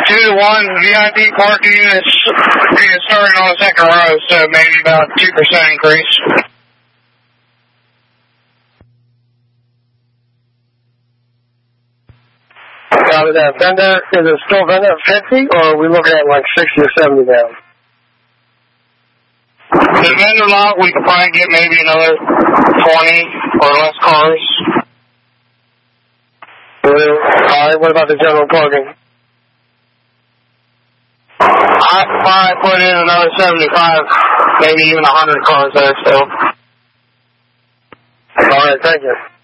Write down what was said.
2-to-1 VIP parking units starting on the second row, so maybe about 2% increase. Copy that. Vendor, is it still vendor at 50, or are we looking at like 60 or 70 now? The vendor lot, we could probably get maybe another 20 or less cars. Alright, what about the general parking? I'd probably put in another 75, maybe even 100 cars there still. Alright, thank you.